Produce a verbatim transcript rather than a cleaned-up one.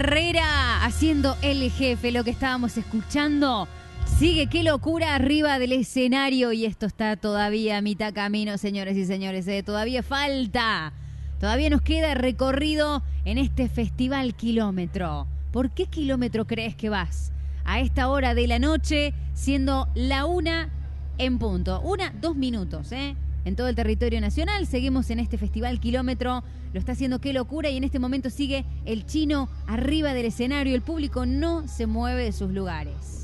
Barrera haciendo El Jefe, lo que estábamos escuchando. Sigue Qué Locura arriba del escenario y esto está todavía a mitad camino, señores y señores. ¿eh? Todavía falta, todavía nos queda recorrido en este Festival Kilómetro. ¿Por qué kilómetro crees que vas? A esta hora de la noche, siendo la una en punto. Una, dos minutos, ¿eh? En todo el territorio nacional, seguimos en este Festival Kilómetro. Lo está haciendo Qué Locura y en este momento sigue el Chino arriba del escenario. El público no se mueve de sus lugares.